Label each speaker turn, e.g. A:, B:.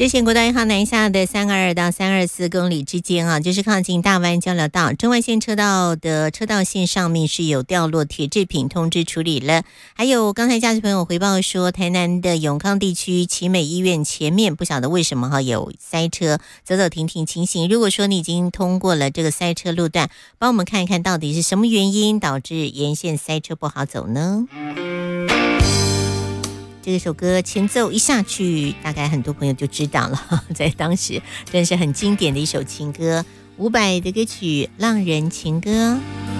A: 之前国道1号南下的322到324公里之间啊，就是靠近大湾交流道中外线车道的车道线上面是有掉落铁制品通知处理了。还有刚才驾驶朋友回报说，台南的永康地区奇美医院前面不晓得为什么有塞车，走走停停情形。如果说你已经通过了这个塞车路段，帮我们看一看到底是什么原因导致沿线塞车不好走呢？这首歌前奏一下去，大概很多朋友就知道了，在当时真是很经典的一首情歌，伍佰的歌曲《浪人情歌》。